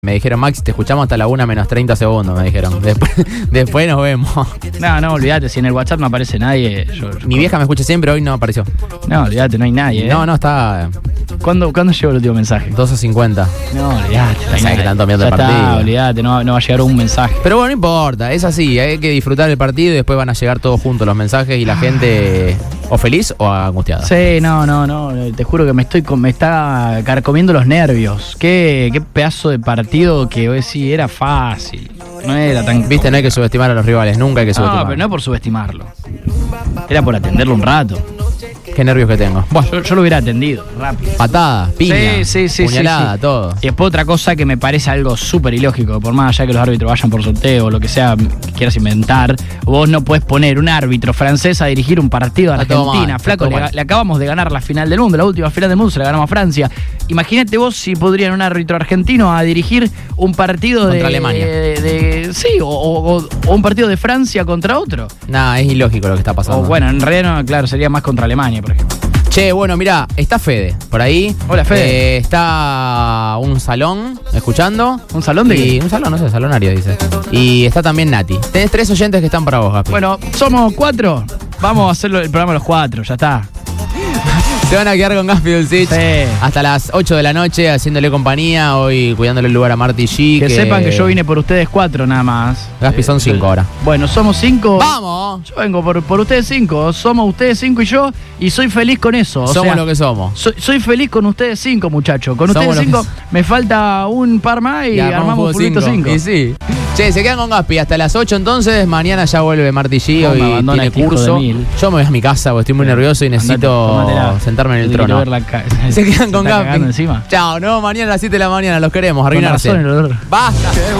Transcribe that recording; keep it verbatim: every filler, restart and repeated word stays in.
me dijeron, Max, te escuchamos hasta la una menos treinta segundos, me dijeron. Después, después nos vemos. No, no, olvídate, si en el WhatsApp no aparece nadie. Yo, yo Mi vieja me escucha siempre, hoy no apareció. No, olvídate, no hay nadie. ¿eh? No, no, está. ¿Cuándo, ¿Cuándo llegó el último mensaje? doce cincuenta. No, olvídate. No sé que tanto miedo del partido. Está, olvídate, no, no va a llegar un mensaje. Pero bueno, no importa, es así, hay que disfrutar el partido y después van a llegar todos juntos los mensajes y la gente o feliz o angustiada. Sí, no, no, no, te juro que me estoy con- me está carcomiendo los nervios. Qué, qué pedazo de partido que hoy sí era fácil. No era tan. Viste, no hay que subestimar a los rivales, nunca hay que subestimar. No, pero no por subestimarlo. Era por atenderlo un rato. Qué nervios que tengo. Bueno, Yo, yo lo hubiera atendido rápido. patada, piña, Sí, sí, sí, puñalada, sí, sí. todo. Y después otra cosa que me parece algo súper ilógico, por más allá que los árbitros vayan por sorteo o lo que sea que quieras inventar, vos no podés poner un árbitro francés a dirigir un partido de Está todo Argentina. mal, Flaco, está todo le, mal. le acabamos de ganar la final del mundo, la última final del mundo se la ganamos a Francia. Imagínate vos si podrían un árbitro argentino a dirigir un partido Contra de, Alemania. de, de- sí, o, o- o un partido de Francia contra otro. Nah, es ilógico lo que está pasando. O bueno, en realidad no, claro, sería más contra Alemania, por ejemplo. Che, bueno, mirá, está Fede por ahí. Hola, Fede. Eh, está un salón escuchando. ¿Un salón de y, qué? Un salón, no sé, salonario dice. Y está también Nati. Tenés tres oyentes que están para vos, Gaspi. Bueno, somos cuatro. Vamos a hacer el programa los cuatro, ya está. Se van a quedar con Gaspi Dulcich Sí. hasta las ocho de la noche haciéndole compañía, hoy cuidándole el lugar a Marty G. Que, sepan que yo vine por ustedes cuatro nada más. Gaspi, son cinco ahora. Bueno, somos cinco. ¡Vamos! Yo vengo por, por ustedes cinco. Somos ustedes cinco y yo. Y soy feliz con eso. O Somos sea, lo que somos. soy, soy feliz con ustedes cinco, muchachos. Con Somos ustedes lo cinco que- me falta un par más y, Y armamos fútbol Fulvito cinco. Y sí. Che, se quedan con Gaspi hasta las ocho entonces. Mañana ya vuelve Marty G. No, me Hoy abandona tiene este hijo curso. de mil. Yo me voy a mi casa porque estoy muy nervioso y Andate, necesito tómatela. sentarme en el Yo te quiero trono. ver la ca- Se quedan se con está cagando Gaspi. encima. Chao, no, mañana a las siete de la mañana los queremos. Con Arruinarse. razón el olor. Basta.